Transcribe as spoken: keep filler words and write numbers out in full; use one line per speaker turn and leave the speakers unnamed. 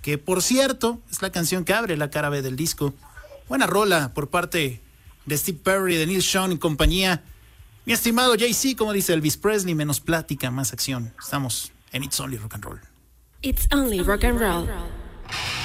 que por cierto es la canción que abre la cara B del disco. Buena rola por parte de Steve Perry, de Neil Schon y compañía. Mi estimado Jay-Z, como dice Elvis Presley, menos plática, más acción. Estamos en It's Only Rock and Roll.
It's Only Rock and Roll.